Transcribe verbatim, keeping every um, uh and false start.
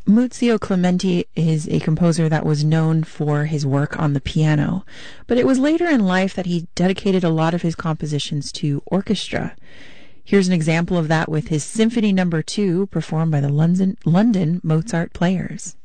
Muzio Clementi is a composer that was known for his work on the piano, but it was later in life that he dedicated a lot of his compositions to orchestra. Here's an example of that with his Symphony Number two, performed by the London, London Mozart Players.